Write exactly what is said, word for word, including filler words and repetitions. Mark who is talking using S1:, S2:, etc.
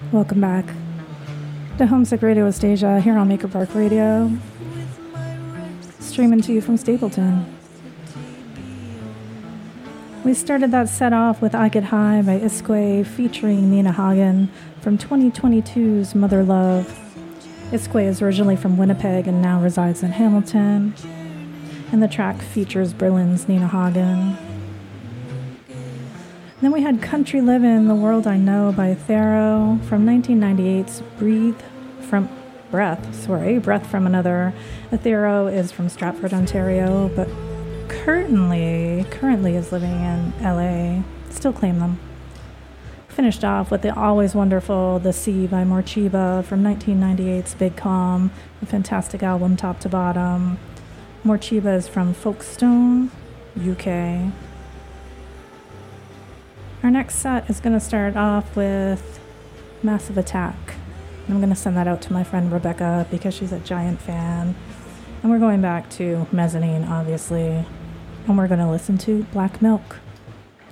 S1: Welcome back to Homesick Radio with Stasia here on Maker Park Radio, streaming to you from Stapleton. We started that set off with I Get High by Iskway featuring Nina Hagen from twenty twenty-two's Mother Love. Iskway is originally from Winnipeg and now resides in Hamilton, and the track features Berlin's Nina Hagen. Then we had Country Livin', The World I Know by Thero from nineteen ninety-eight's Breathe from Breath, sorry, Breath from Another. Thero is from Stratford, Ontario, but currently, currently is living in L A. Still claim them. Finished off with the always wonderful The Sea by Morcheeba from nineteen ninety-eight's Big Calm, a fantastic album top to bottom. Morcheeba is from Folkestone, U K. Our next set is going to start off with Massive Attack. I'm going to send that out to my friend Rebecca because she's a giant fan. And we're going back to Mezzanine, obviously. And we're going to listen to Black Milk.